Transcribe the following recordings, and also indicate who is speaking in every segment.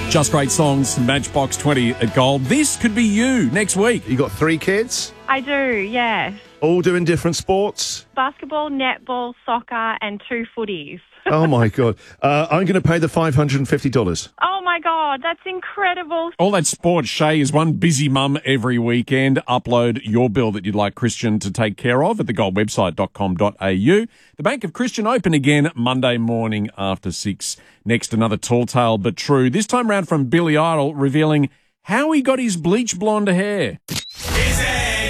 Speaker 1: Just Great Songs, Matchbox 20 at Gold. This could be you next week.
Speaker 2: You got 3 kids?
Speaker 3: I do, yes.
Speaker 2: All doing different sports?
Speaker 3: Basketball, netball, soccer, and 2 footies.
Speaker 2: Oh, my God. I'm going to pay the $550.
Speaker 3: Oh, my God, that's incredible.
Speaker 1: All that sport, Shay, is one busy mum every weekend. Upload your bill that you'd like Christian to take care of at thegoldwebsite.com.au. The Bank of Christian open again Monday morning after 6. Next, another tall tale but true. This time round from Billy Idol, revealing how he got his bleach blonde hair.
Speaker 4: Is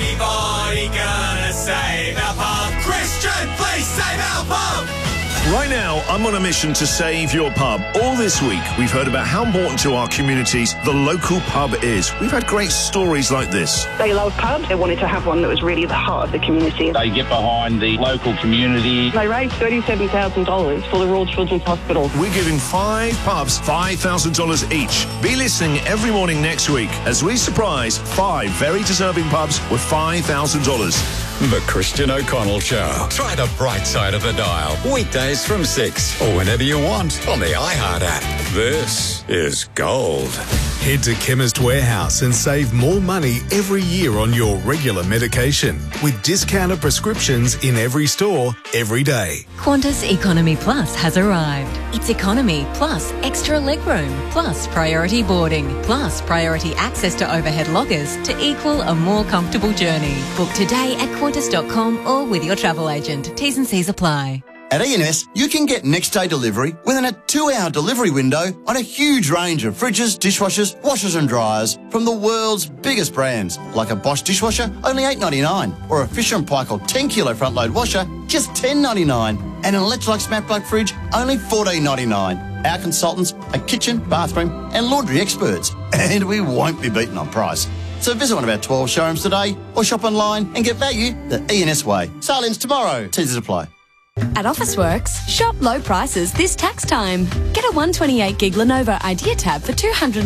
Speaker 4: anybody gonna save our pub? Christian, please save our pub!
Speaker 5: Right now, I'm on a mission to save your pub. All this week, we've heard about how important to our communities the local pub is. We've had great stories like this.
Speaker 6: They love pubs. They wanted to have one that was really the heart of the community.
Speaker 7: They get behind the local community.
Speaker 6: They raised $37,000 for the Royal Children's Hospital.
Speaker 5: We're giving 5 pubs $5,000 each. Be listening every morning next week as we surprise 5 very deserving pubs with $5,000.
Speaker 8: The Christian O'Connell Show. Try the bright side of the dial. Weekdays from 6 or whenever you want on the iHeart app. This is Gold.
Speaker 9: Head to Chemist Warehouse and save more money every year on your regular medication with discounted prescriptions in every store, every day.
Speaker 10: Qantas Economy Plus has arrived. It's economy plus extra legroom plus priority boarding plus priority access to overhead lockers to equal a more comfortable journey. Book today at Qantas.com or with your travel agent. T's and C's apply.
Speaker 11: At E&S, you can get next-day delivery within a 2-hour delivery window on a huge range of fridges, dishwashers, washers and dryers from the world's biggest brands, like a Bosch dishwasher, only $8.99, or a Fisher & Paykel 10-kilo front-load washer, just $10.99, and an Electrolux Smart Plug fridge, only $14.99. Our consultants are kitchen, bathroom and laundry experts, and we won't be beaten on price. So visit one of our 12 showrooms today or shop online and get value the E&S way. Sale ends tomorrow. T's apply.
Speaker 12: At Officeworks, shop low prices this tax time. Get a 128 gig Lenovo Idea Tab for $200.